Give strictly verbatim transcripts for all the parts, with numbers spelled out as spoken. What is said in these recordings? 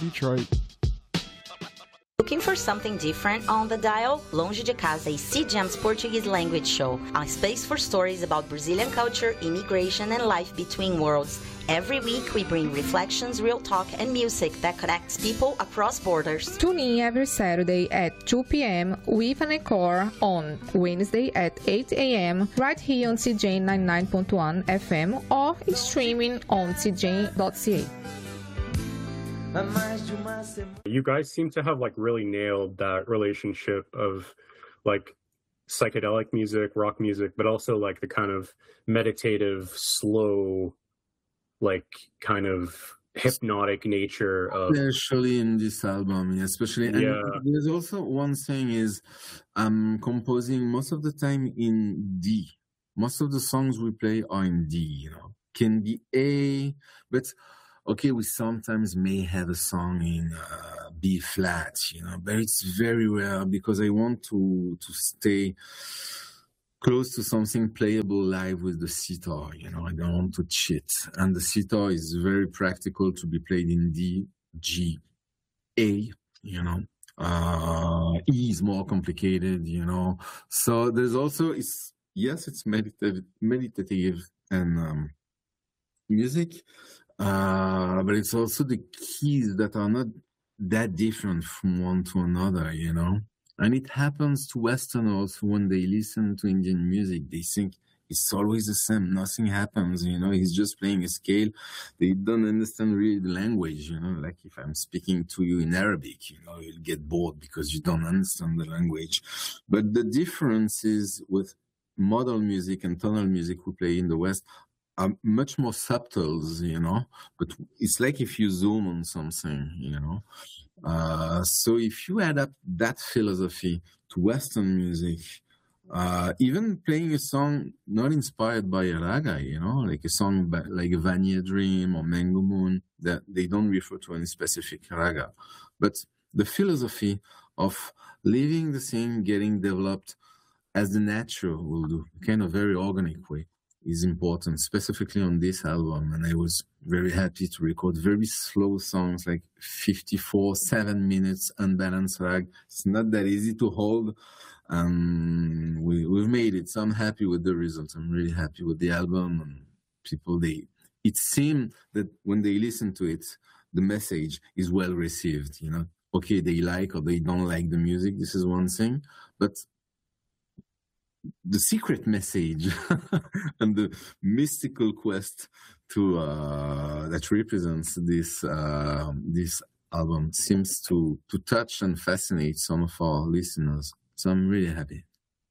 Detroit. Looking for something different on the dial? Longe de Casa is C G M's Portuguese language show, a space for stories about Brazilian culture, immigration, and life between worlds. Every week, we bring reflections, real talk, and music that connects people across borders. Tune in every Saturday at two p.m. with an encore on Wednesday at eight a.m. right here on C J ninety-nine point one F M or streaming on c j dot c a. You guys seem to have like really nailed that relationship of like psychedelic music, rock music, but also like the kind of meditative, slow, like kind of hypnotic nature of especially in this album, especially. And yeah. There's also one thing is I'm composing most of the time in D. Most of the songs we play are in D, you know. Can be A, but okay, we sometimes may have a song in uh, B flat, you know, but it's very rare because I want to to stay close to something playable live with the sitar, you know. I don't want to cheat. And the sitar is very practical to be played in D, G, A, you know. Uh, E is more complicated, you know. So there's also, it's yes, it's meditative, meditative and um, music. Uh, but it's also the keys that are not that different from one to another, you know? And it happens to Westerners when they listen to Indian music, they think it's always the same, nothing happens, you know? He's just playing a scale. They don't understand really the language, you know? Like if I'm speaking to you in Arabic, you know, you'll get bored because you don't understand the language. But the difference is with modal music and tonal music we play in the West, are much more subtle, you know, but it's like if you zoom on something, you know. Uh, so if you add up that philosophy to Western music, uh, even playing a song not inspired by a raga, you know, like a song by, like a Vanya Dream or Mango Moon, that they don't refer to any specific raga, but the philosophy of leaving the thing getting developed as the nature will do, kind of very organic way, is important, specifically on this album. And I was very happy to record very slow songs, like fifty-four, seven minutes, unbalanced rag. It's not that easy to hold. Um, we, we've made it, so I'm happy with the results. I'm really happy with the album. And people, they, it seemed that when they listen to it, the message is well received, you know. Okay, they like or they don't like the music, this is one thing, but the secret message and the mystical quest to uh, that represents this uh, this album seems to to touch and fascinate some of our listeners. So I'm really happy.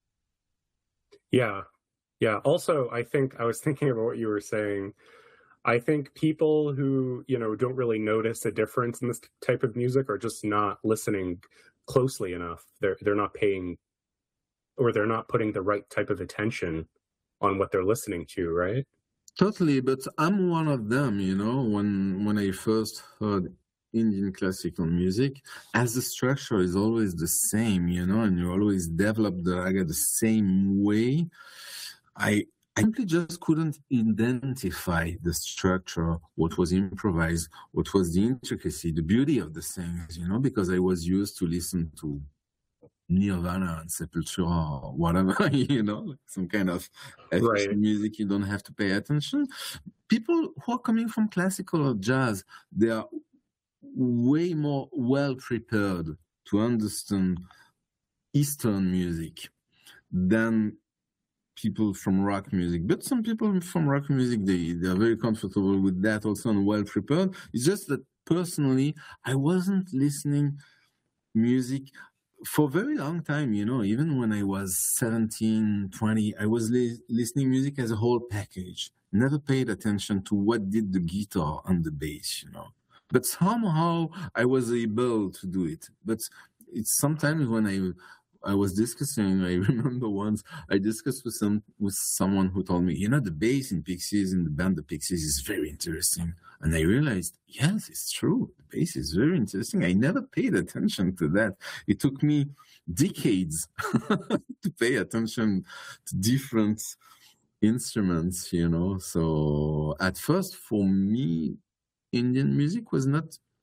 Yeah, yeah. Also, I think I was thinking about what you were saying. I think people who, you know, don't really notice a difference in this type of music are just not listening closely enough. They're they're not paying, or they're not putting the right type of attention on what they're listening to, right? Totally, but I'm one of them, you know, when when I first heard Indian classical music, as the structure is always the same, you know, and you always develop the raga the same way, I I simply just couldn't identify the structure, what was improvised, what was the intricacy, the beauty of the things, you know, because I was used to listen to Nirvana and Sepultura or whatever, you know, like some kind of Right. music you don't have to pay attention. People who are coming from classical or jazz, they are way more well prepared to understand Eastern music than people from rock music. But some people from rock music, they, they are very comfortable with that also and well prepared. It's just that personally, I wasn't listening music for a very long time, you know. Even when I was seventeen, twenty, I was li- listening music as a whole package. Never paid attention to what did the guitar and the bass, you know. But somehow I was able to do it. But it's sometimes when I I was discussing, I remember once I discussed with some with someone who told me, you know, the bass in Pixies, in the band The Pixies, is very interesting. And I realized, yes, it's true. The bass is very interesting. I never paid attention to that. It took me decades to pay attention to different instruments, you know. So at first, for me, Indian music was not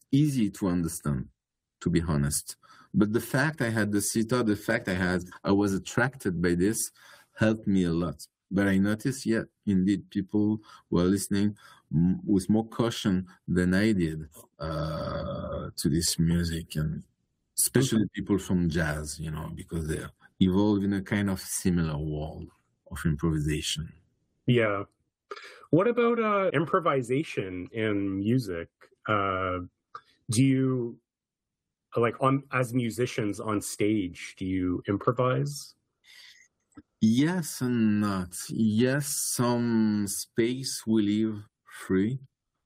easy to understand, to be honest. But the fact I had the sitar, the fact I had, I was attracted by this, helped me a lot. But I noticed, yeah, indeed, people were listening m- with more caution than I did uh, to this music, and especially people from jazz, you know, because they evolve in a kind of similar world of improvisation. Yeah. What about uh, improvisation in music? Uh, do you, like, on as musicians on stage, do you improvise? Yes and not. Yes, some space we leave free,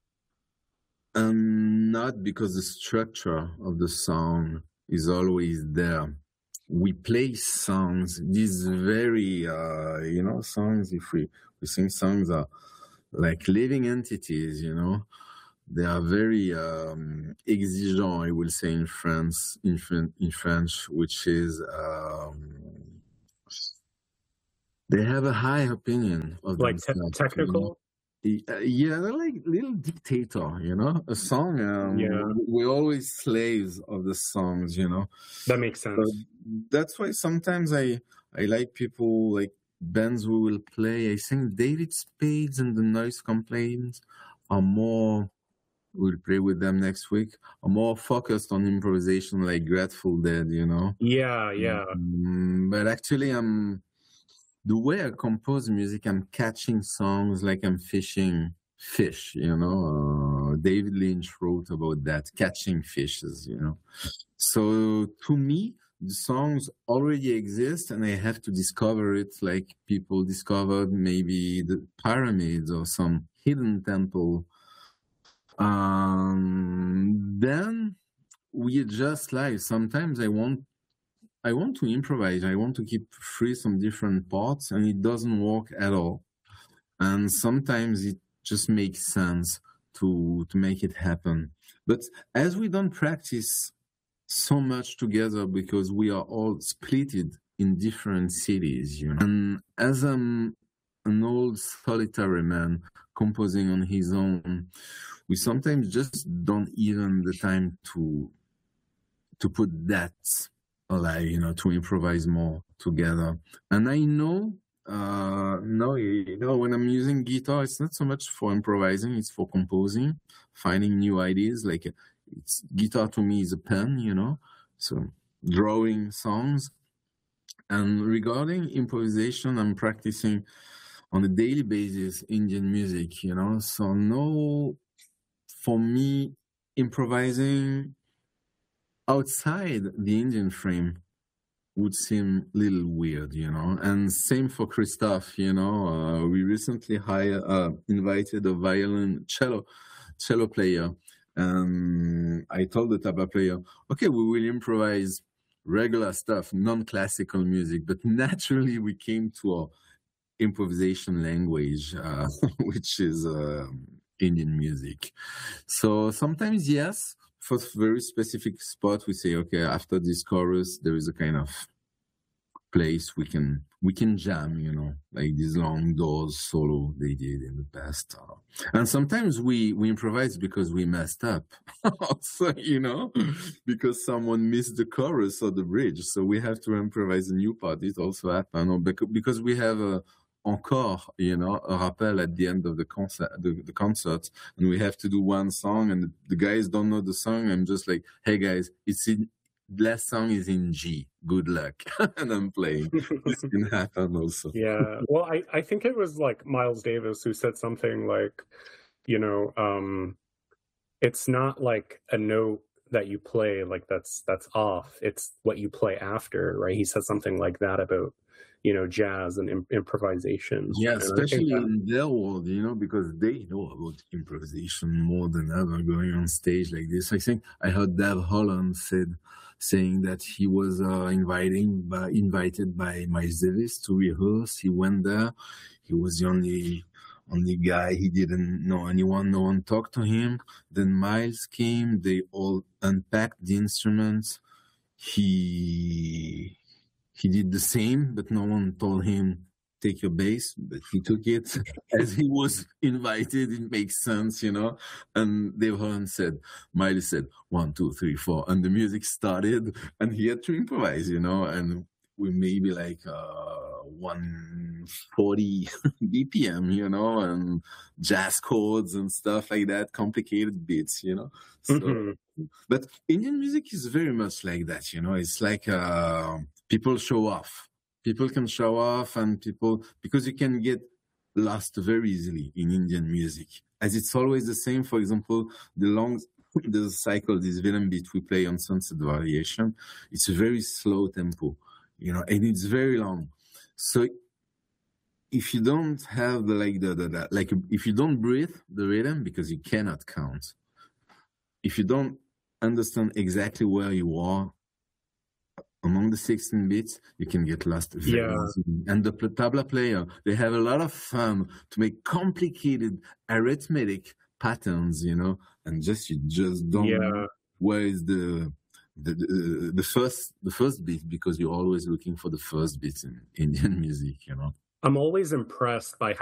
and not because the structure of the song is always there. We play songs, these very, uh, you know, songs, if we, we sing songs are like living entities, you know. They are very um, exigeant, I will say in France, in, in French, which is, um, they have a high opinion of Like te- themselves. technical? You know? Yeah, they're like little dictator, you know. A song, um, Yeah. we're always slaves of the songs, you know. That makes sense. So that's why sometimes I I like people like bands who will play. I think David Spades and the Noise Complaints are more. We'll play with them next week. Are more focused on improvisation, like Grateful Dead, you know. Yeah, yeah. Um, but actually, I'm. The way I compose music, I'm catching songs like I'm fishing fish, you know. Uh, David Lynch wrote about that, catching fishes, you know. So to me, the songs already exist and I have to discover it like people discovered maybe the pyramids or some hidden temple. Um, then we adjust live. Sometimes I want I want to improvise. I want to keep free some different parts, and it doesn't work at all. And sometimes it just makes sense to to make it happen. But as we don't practice so much together because we are all splitted in different cities, you know. And as I'm an old solitary man composing on his own, we sometimes just don't even the time to to put that alive, you know, to improvise more together. And I know, uh, no, you know, when I'm using guitar, it's not so much for improvising, it's for composing, finding new ideas. Like, it's guitar to me is a pen, you know, so drawing songs. And regarding improvisation, I'm practicing on a daily basis Indian music, you know, so no, for me, improvising outside the Indian frame would seem a little weird, you know. And same for Christophe, you know. Uh, we recently hired, uh, invited a violin cello cello player, and I told the tabla player, okay, we will improvise regular stuff, non-classical music. But naturally, we came to our improvisation language, uh, which is uh, Indian music. So sometimes, yes. For very specific spot, we say, okay, after this chorus, there is a kind of place we can we can jam, you know, like these long doors solo they did in the past. And sometimes we, we improvise because we messed up, also, you know, because someone missed the chorus or the bridge. So we have to improvise a new part. It also happens because we have a encore, you know, a rappel at the end of the concert, the, the concert, and we have to do one song, and the, the guys don't know the song. I'm just like, hey guys, it's in, last song is in G. Good luck, and I'm playing. This can happen also. Yeah, well, I I think it was like Miles Davis who said something like, you know, um, it's not like a note that you play like that's that's off. It's what you play after, right? He said something like that about, you know, jazz and imp- improvisation. Yeah, and especially that... in their world, you know, because they know about improvisation more than ever going on stage like this. I think I heard Dave Holland said, saying that he was uh, inviting, by, invited by Miles Davis to rehearse. He went there. He was the only only guy. He didn't know anyone. No one talked to him. Then Miles came. They all unpacked the instruments. He... He did the same, but no one told him take your bass, but he took it as he was invited. It makes sense, you know. And Dave Holland said, Miley said, one, two, three, four. And the music started and he had to improvise, you know. And we maybe like uh, one forty B P M, you know, and jazz chords and stuff like that, complicated beats, you know. So, mm-hmm. But Indian music is very much like that, you know. It's like uh, people show off. People can show off and people, because you can get lost very easily in Indian music. As it's always the same, for example, the long, the cycle, this rhythm beat we play on Sunset Variation, it's a very slow tempo, you know, and it's very long. So if you don't have the, like, the, the, the like, if you don't breathe the rhythm, because you cannot count, if you don't understand exactly where you are, among the sixteen beats, you can get lost very yeah. easily. And the tabla player, they have a lot of fun to make complicated arithmetic patterns, you know, and just you just don't yeah. know where is the the, the the first the first beat, because you're always looking for the first beat in Indian music, you know. I'm always impressed by